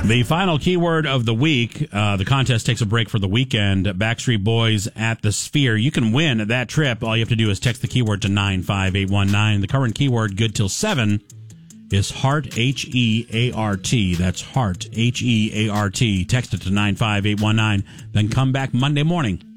The final keyword of the week. The contest takes a break for the weekend. Backstreet Boys at the Sphere. You can win that trip. All you have to do is text the keyword to 95819. The current keyword, good till 7, is heart, H-E-A-R-T. That's heart, H-E-A-R-T. Text it to 95819. Then come back Monday morning